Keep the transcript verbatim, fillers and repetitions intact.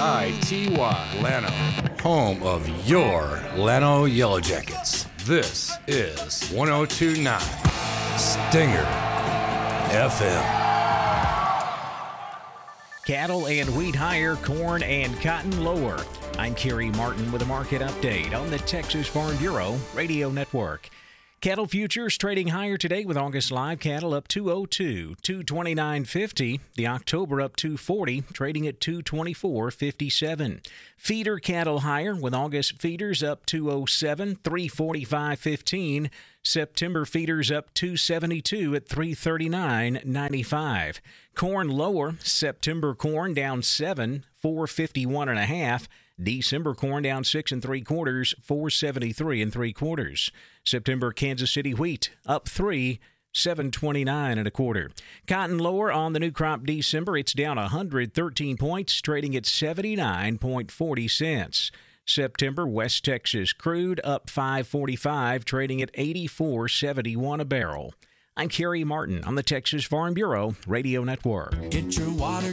I T Y, Llano, home of your Llano Yellow Jackets. This is one oh two point nine Stinger F M. Cattle and wheat higher, corn and cotton lower. I'm Kerry Martin with a market update on the Texas Farm Bureau Radio Network. Cattle futures trading higher today with August live cattle up two oh two, two twenty-nine fifty. The October up two forty, trading at two twenty-four fifty-seven. Feeder cattle higher with August feeders up two oh seven, three forty-five fifteen. September feeders up two seventy-two at three thirty-nine ninety-five. Corn lower, September corn down seven, four fifty-one and a half. December corn down six and three quarters, four seventy-three and three quarters. September Kansas City wheat up three, seven twenty-nine and a quarter. Cotton lower on the new crop December. It's down one hundred thirteen points, trading at seventy-nine four zero cents. September West Texas crude up five forty-five, trading at eighty-four seventy-one a barrel. I'm Kerry Martin on the Texas Farm Bureau Radio Network. Get your water